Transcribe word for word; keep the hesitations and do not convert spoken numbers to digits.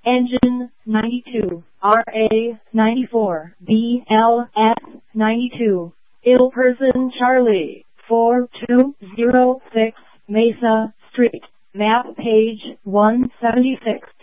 Engine ninety-two, R A ninety-four, B L S ninety-two, Ill Person Charlie, four two zero six Mesa Street, map page one seventy-six.